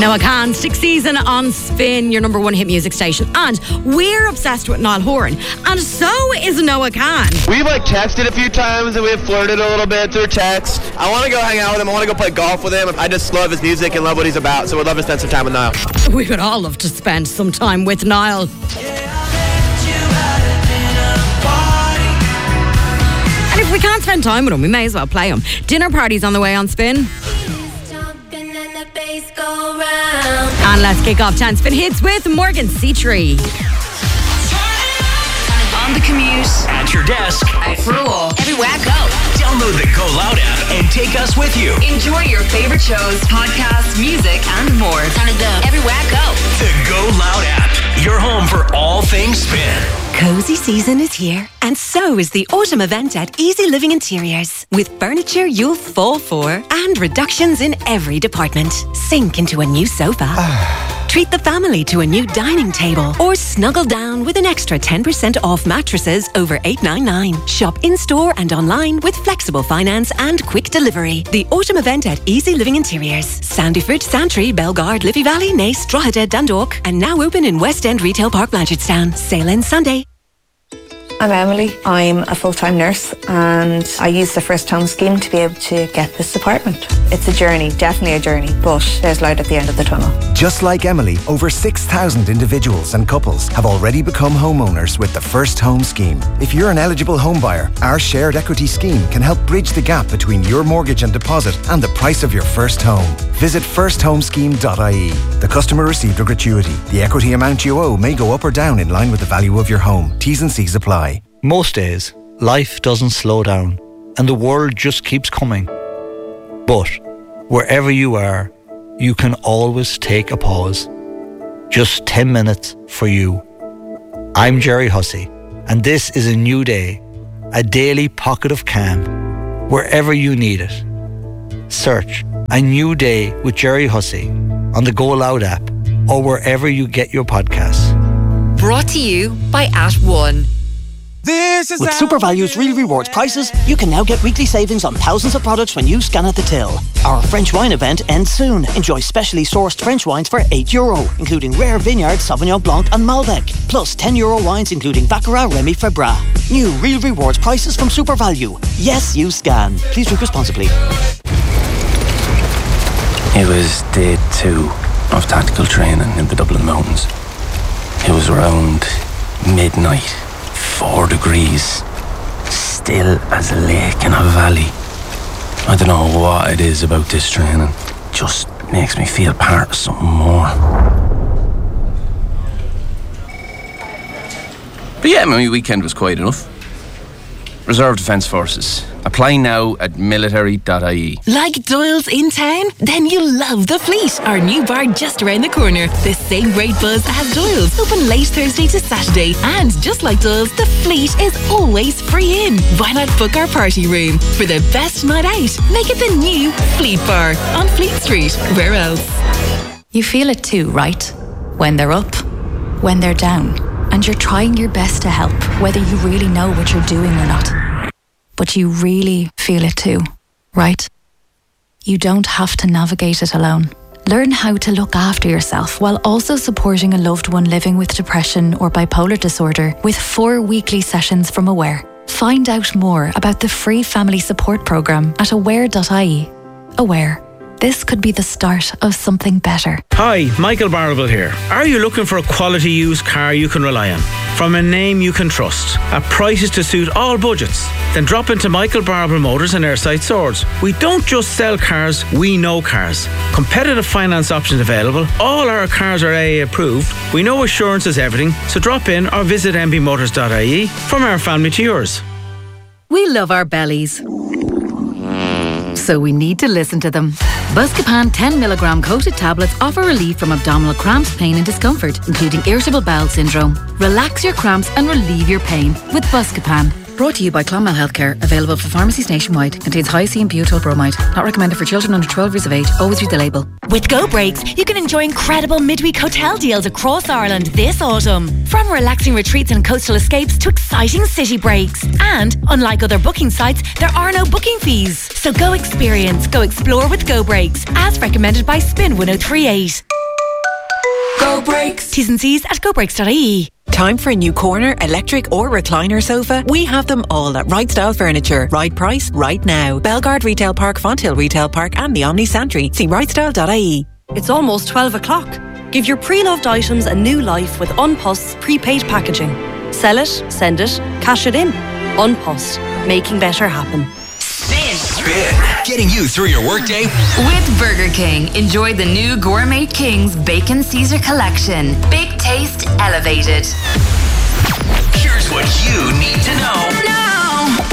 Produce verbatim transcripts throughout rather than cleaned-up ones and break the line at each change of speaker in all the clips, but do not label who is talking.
Noah Khan, sixth season on Spin, your number one hit music station. And we're obsessed with Niall Horan. And so is Noah Khan.
We've like texted a few times and we've flirted a little bit through text. I want to go hang out with him. I want to go play golf with him. I just love his music and love what he's about. So we'd love to spend some time with Niall.
We would all love to spend some time with Niall. And if we can't spend time with him, we may as well play him. Dinner party's on the way on Spin. And let's kick off ten Spin Hits with Morgan Seatree.
On the commute,
at your desk,
at for a walk, everywhere I go.
Download the Go Loud app and take us with you.
Enjoy your favorite shows, podcasts, music, and more. Turn it up everywhere I go.
The Go Loud app, your home for all things Spin.
Cozy season is here, and so is the autumn event at Easy Living Interiors. With furniture you'll fall for and reductions in every department. Sink into a new sofa. Treat the family to a new dining table, or snuggle down with an extra ten percent off mattresses over eight ninety-nine. Shop in-store and online with flexible finance and quick delivery. The autumn event at Easy Living Interiors. Sandyford, Santry, Bellegarde, Liffey Valley, Naas, Drogheda, Dundalk, and now open in West End Retail Park, Blanchardstown. Sale ends Sunday.
I'm Emily. I'm a full-time nurse and I use the First Home Scheme to be able to get this apartment. It's a journey, definitely a journey, but there's light at the end of the tunnel.
Just like Emily, over six thousand individuals and couples have already become homeowners with the First Home Scheme. If you're an eligible home buyer, our shared equity scheme can help bridge the gap between your mortgage and deposit and the price of your first home. Visit first home scheme dot I E. The customer received a gratuity. The equity amount you owe may go up or down in line with the value of your home. T's and C's apply.
Most days, life doesn't slow down and the world just keeps coming. But wherever you are, you can always take a pause. Just ten minutes for you. I'm Jerry Hussey, and this is a new day, a daily pocket of calm, wherever you need it. Search A New Day with Jerry Hussey on the Go Loud app or wherever you get your podcasts.
Brought to you by At One.
This is With Super Value's Real Rewards prices, you can now get weekly savings on thousands of products when you scan at the till. Our French wine event ends soon. Enjoy specially sourced French wines for eight euro, including Rare Vineyard, Sauvignon Blanc and Malbec. Plus ten euro wines including Baccarat, Remy Febra. New Real Rewards prices from Super Value. Yes, you scan. Please drink responsibly.
It was day two of tactical training in the Dublin Mountains. It was around midnight. Four degrees, still as a lake in a valley. I don't know what it is about this training. Just makes me feel part of something more. But yeah, my weekend was quiet enough. Reserve Defence Forces. Apply now at military dot I E.
Like Doyle's in town? Then you'll love The Fleet, our new bar just around the corner. The same great buzz as Doyle's, open late Thursday to Saturday. And just like Doyle's, The Fleet is always free in. Why not book our party room? For the best night out, make it the new Fleet Bar on Fleet Street. Where else?
You feel it too, right? When they're up, when they're down. And you're trying your best to help, whether you really know what you're doing or not. But you really feel it too, right? You don't have to navigate it alone. Learn how to look after yourself while also supporting a loved one living with depression or bipolar disorder with four weekly sessions from Aware. Find out more about the free family support programme at aware dot I E. Aware. This could be the start of something better.
Hi, Michael Barrable here. Are you looking for a quality used car you can rely on? From a name you can trust, at prices to suit all budgets? Then drop into Michael Barrable Motors and Airside Swords. We don't just sell cars, we know cars. Competitive finance options available. All our cars are A A approved. We know assurance is everything, so drop in or visit m b motors dot I E. From our family to yours.
We love our bellies, so we need to listen to them. Buscopan ten milligram coated tablets offer relief from abdominal cramps, pain and discomfort, including irritable bowel syndrome. Relax your cramps and relieve your pain with Buscopan. Brought to you by Clonmel Healthcare. Available for pharmacies nationwide. Contains high-C and butyl bromide. Not recommended for children under twelve years of age. Always read the label.
With Go Breaks, you can enjoy incredible midweek hotel deals across Ireland this autumn. From relaxing retreats and coastal escapes to exciting city breaks. And, unlike other booking sites, there are no booking fees. So go experience, go explore with Go Breaks, as recommended by Spin one oh three eight. Go Brakes.
T's and C's at go brakes dot I E.
Time for a new corner, electric or recliner sofa? We have them all at Right Style Furniture. Right price, right now. Belgard Retail Park, Fonthill Retail Park and the Omni Santry. See right style dot I E.
It's almost twelve o'clock. Give your pre-loved items a new life with Unpost's prepaid packaging. Sell it, send it, cash it in. Unpost, making better happen.
Spin.
Spin. Getting you through your workday.
With Burger King, enjoy the new Gourmet Kings Bacon Caesar Collection. Big taste elevated.
Here's what you need to know.
Now.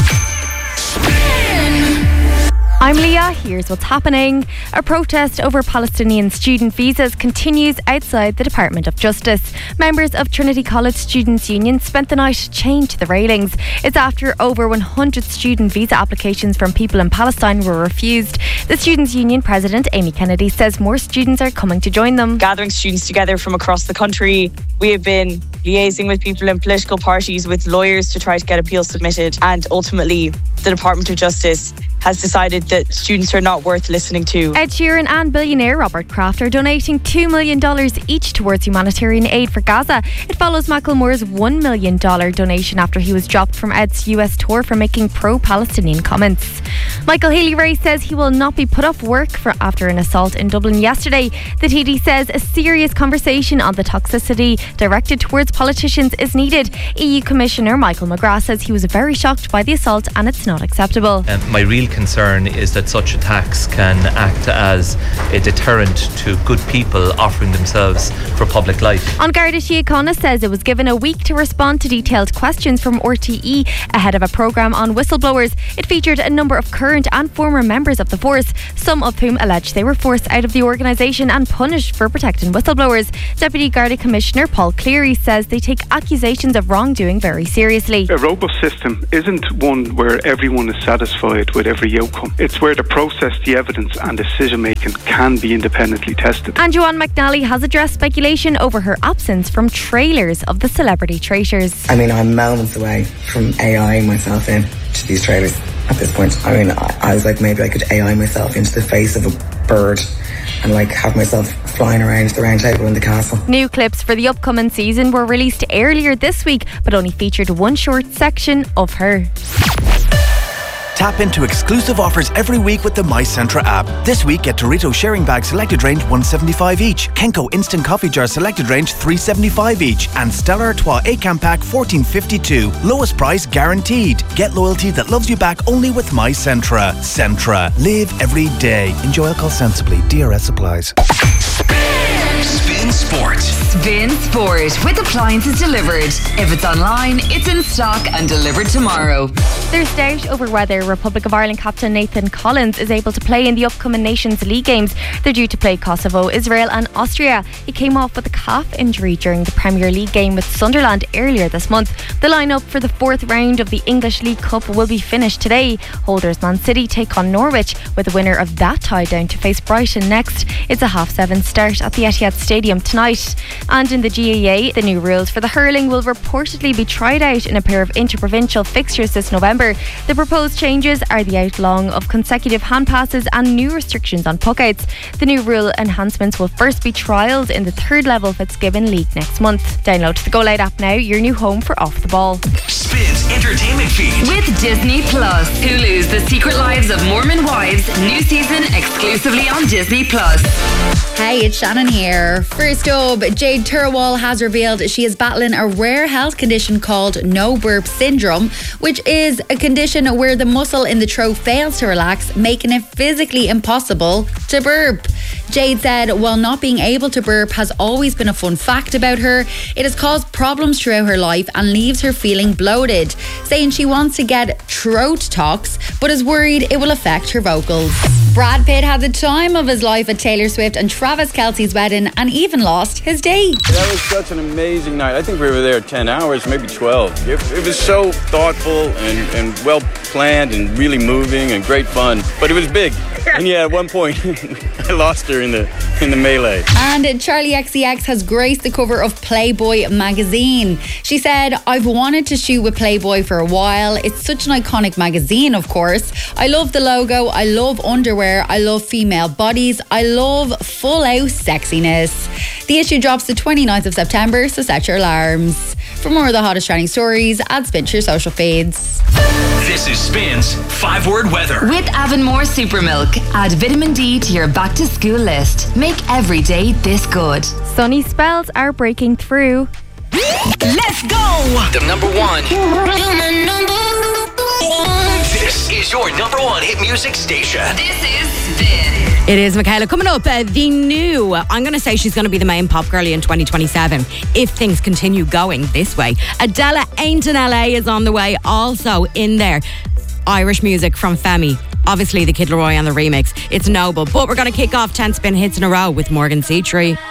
Spin.
I'm Leah, here's what's happening. A protest over Palestinian student visas continues outside the Department of Justice. Members of Trinity College Students' Union spent the night chained to the railings. It's after over one hundred student visa applications from people in Palestine were refused. The Students' Union President, Amy Kennedy, says more students are coming to join them.
Gathering students together from across the country, we have been liaising with people in political parties, with lawyers to try to get appeals submitted, and ultimately the Department of Justice has decided that students are not worth listening to.
Ed Sheeran and billionaire Robert Kraft are donating two million dollars each towards humanitarian aid for Gaza. It follows Macklemore's one million dollars donation after he was dropped from Ed's U S tour for making pro-Palestinian comments. Michael Healy-Rae says he will not be put off work for after an assault in Dublin yesterday. The T D says a serious conversation on the toxicity directed towards politicians is needed. E U Commissioner Michael McGrath says he was very shocked by the assault and it's not acceptable.
Um, my real concern is that such attacks can act as a deterrent to good people offering themselves for public life.
On Garda Síochána says it was given a week to respond to detailed questions from R T E ahead of a programme on whistleblowers. It featured a number of current and former members of the force, some of whom alleged they were forced out of the organisation and punished for protecting whistleblowers. Deputy Garda Commissioner Paul Cleary says they take accusations of wrongdoing very seriously.
A robust system isn't one where everyone is satisfied with every outcome. It's where the process, the evidence and decision making can be independently tested.
And Joanne McNally has addressed speculation over her absence from trailers of the Celebrity Traitors.
I mean, I'm moments away from AIing myself in to these trailers at this point. I mean, I, I was like, maybe I could A I myself into the face of a bird and like have myself flying around the round table in the castle.
New clips for the upcoming season were released earlier this week, but only featured one short section of her.
Tap into exclusive offers every week with the My Centra app. This week, get Dorito sharing bag selected range one seventy-five each, Kenko instant coffee jar selected range three seventy-five each, and Stella Artois eight can pack fourteen fifty-two. Lowest price guaranteed. Get loyalty that loves you back only with My Centra. Centra. Live every day. Enjoy alcohol sensibly. D R S applies.
Spin Sport.
Spin Sport with appliances delivered. If it's online, it's in stock and delivered tomorrow.
There's doubt over whether Republic of Ireland captain Nathan Collins is able to play in the upcoming Nations League games. They're due to play Kosovo, Israel and Austria. He came off with a calf injury during the Premier League game with Sunderland earlier this month. The lineup for the fourth round of the English League Cup will be finished today. Holders Man City take on Norwich, with the winner of that tie down to face Brighton next. It's a half seven start at the Etihad Stadium tonight. And in the G A A, the new rules for the hurling will reportedly be tried out in a pair of interprovincial fixtures this November. The proposed changes are the outlawing of consecutive hand passes and new restrictions on puckouts. The new rule enhancements will first be trialled in the third level Fitzgibbon League next month. Download the Go Loud app now, your new home for Off the Ball.
Spin's entertainment feed.
With Disney Plus. Hulu's The Secret Lives of Mormon Wives. New season exclusively on Disney Plus.
Hey, it's Shannon here. First up, Jade Turwal has revealed she is battling a rare health condition called no burp syndrome, which is a condition where the muscle in the throat fails to relax, making it physically impossible to burp. Jade said while not being able to burp has always been a fun fact about her, it has caused problems throughout her life and leaves her feeling bloated, saying she wants to get throat tox but is worried it will affect her vocals. Brad Pitt had the time of his life at Taylor Swift and Travis Kelce's wedding and even lost his date.
That was such an amazing night. I think we were there ten hours, maybe twelve. It, it was so thoughtful and, and well planned and really moving and great fun, but it was big. And yeah, at one point I lost her in the in the melee.
And Charli X C X has graced the cover of Playboy magazine. She said, "I've wanted to shoot with Playboy for a while. It's such an iconic magazine, of course. I love the logo, I love underwear, I love female bodies, I love full out sexiness." The issue drops the twenty-ninth of September, so set your alarms. For more of the hottest trending stories, add Spin to your social feeds.
This is Spin's five-word weather.
With Avonmore Super Milk, add vitamin D to your back-to-school list. Make every day this good.
Sunny spells are breaking through.
Let's go! The number one. This is your number one hit music station.
This is Spin.
It is Michaela. Coming up, uh, the new, I'm going to say she's going to be the main pop girlie in twenty twenty-seven if things continue going this way. Adela Ain't in L A is on the way. Also in there, Irish music from Femi. Obviously the Kid Laroi on the remix. It's Noble. But we're going to kick off ten spin hits in a row with Morgan C. Tree.